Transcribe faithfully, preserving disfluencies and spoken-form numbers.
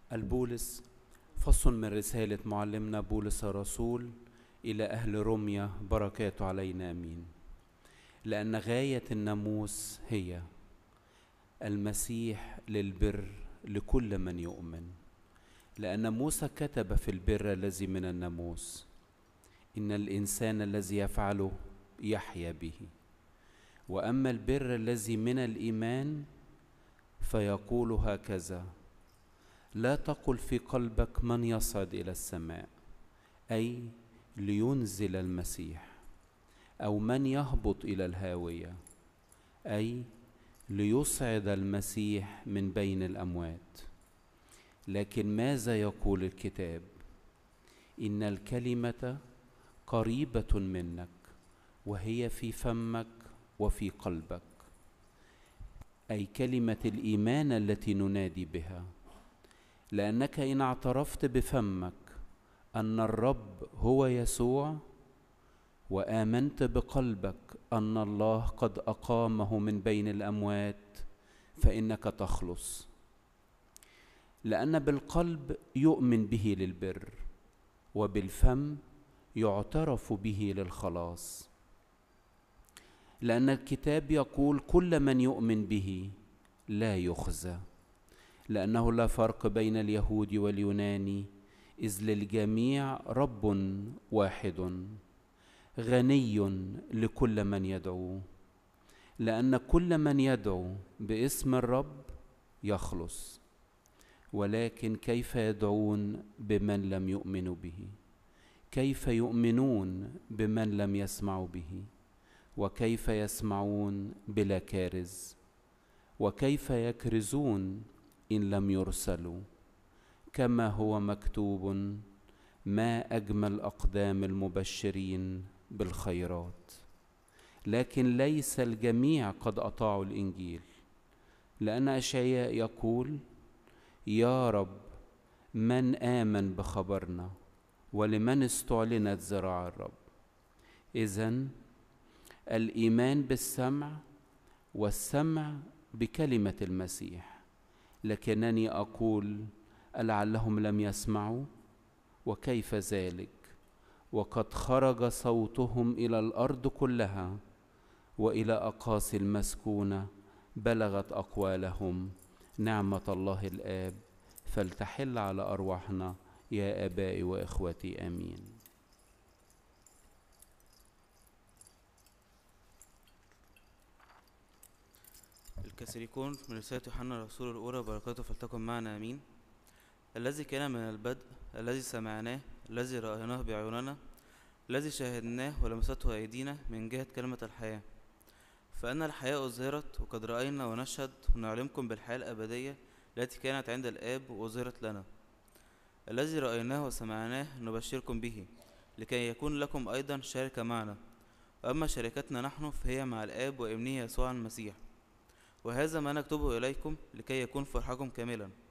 البولس فصل من رسالة معلمنا بولس الرسول إلى أهل روميا بركاته علينا آمين. لأن غاية الناموس هي المسيح للبر لكل من يؤمن، لأن موسى كتب في البر الذي من الناموس إن الإنسان الذي يفعله يحيا به، وأما البر الذي من الإيمان فيقول هكذا: لا تقل في قلبك من يصعد إلى السماء، أي لينزل المسيح، أو من يهبط إلى الهاوية، أي ليصعد المسيح من بين الأموات. لكن ماذا يقول الكتاب؟ إن الكلمة قريبة منك، وهي في فمك وفي قلبك، أي كلمة الإيمان التي ننادي بها. لأنك إن اعترفت بفمك أن الرب هو يسوع، وآمنت بقلبك أن الله قد أقامه من بين الأموات، فإنك تخلص. لأن بالقلب يؤمن به للبر، وبالفم يعترف به للخلاص. لأن الكتاب يقول: كل من يؤمن به لا يخزى، لأنه لا فرق بين اليهود واليوناني، إذ للجميع رب واحد غني لكل من يدعوه. لأن كل من يدعو باسم الرب يخلص. ولكن كيف يدعون بمن لم يؤمنوا به؟ كيف يؤمنون بمن لم يسمعوا به؟ وكيف يسمعون بلا كارز؟ وكيف يكرزون إن لم يرسلوا؟ كما هو مكتوب: ما أجمل أقدام المبشرين بالخيرات. لكن ليس الجميع قد أطاعوا الإنجيل. لأن أشعياء يقول: يا رب من آمن بخبرنا، ولمن استعلنت ذراع الرب. إذن الإيمان بالسمع، والسمع بكلمة المسيح. لكنني أقول: ألعلهم لم يسمعوا؟ وكيف ذلك؟ وقد خرج صوتهم إلى الأرض كلها، وإلى أقاصي المسكونة بلغت أقوالهم. نعمة الله الآب فلتحل على أرواحنا يا آبائي وإخوتي آمين. الكاثوليكون من رسالة يوحنا الرسول الأولى بركاته فلتكن معنا آمين. الذي كان من البدء، الذي سمعناه، الذي رأيناه بعيوننا، الذي شاهدناه ولمسته أيدينا من جهة كلمة الحياة. فأن الحياة أظهرت، وقد رأينا ونشهد ونعلمكم بالحياة الأبدية التي كانت عند الآب وأظهرت لنا. الذي رأيناه وسمعناه نبشركم به، لكي يكون لكم أيضا شركة معنا. وأما شركتنا نحن فهي مع الآب وابنه يسوع المسيح. وهذا ما نكتبه إليكم لكي يكون فرحكم كاملا.